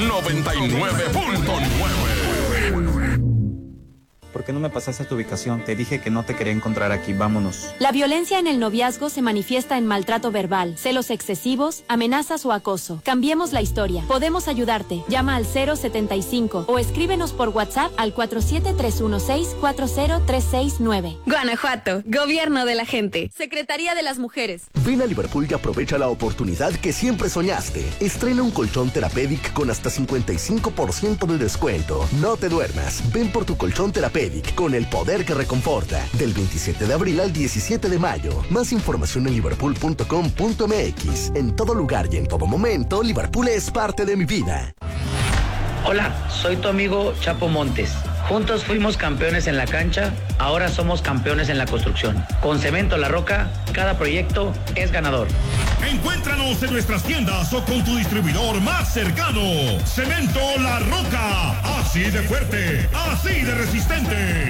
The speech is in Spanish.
99.9. ¿Por qué no me pasaste tu ubicación? Te dije que no te quería encontrar aquí, vámonos. La violencia en el noviazgo se manifiesta en maltrato verbal, celos excesivos, amenazas o acoso. Cambiemos la historia. Podemos ayudarte. Llama al 075 o escríbenos por WhatsApp al 47316-40369. Guanajuato, Gobierno de la Gente. Secretaría de las Mujeres. Ven a Liverpool y aprovecha la oportunidad que siempre soñaste. Estrena un colchón Therapeutic con hasta 55% de descuento. No te duermas. Ven por tu colchón Therapeutic con el poder que reconforta. Del 27 de abril al 17 de mayo. Más información en liverpool.com.mx. En todo lugar y en todo momento, Liverpool es parte de mi vida. Hola, soy tu amigo Chapo Montes. Juntos fuimos campeones en la cancha, ahora somos campeones en la construcción. Con Cemento La Roca, cada proyecto es ganador. Encuéntranos en nuestras tiendas o con tu distribuidor más cercano. Cemento La Roca, así de fuerte, así de resistente.